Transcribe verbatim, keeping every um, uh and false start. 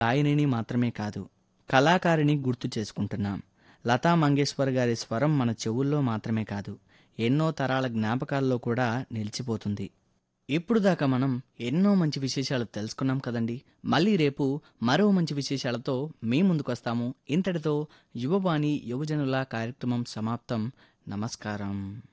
గాయనిని మాత్రమే కాదు, కళాకారిణి గుర్తు చేసుకుంటున్నాం. లతా మంగేశ్వర్ గారి స్వరం మన చెవుల్లో మాత్రమే కాదు, ఎన్నో తరాల జ్ఞాపకాల్లో కూడా నిలిచిపోతుంది. ఇప్పుడు దాకా మనం ఎన్నో మంచి విశేషాలు తెలుసుకున్నాం కదండి. మళ్ళీ రేపు మరో మంచి విశేషాలతో మీ ముందుకొస్తాము. ఇంతటితో యువవాణి యువజనుల కార్యక్రమం సమాప్తం. నమస్కారం.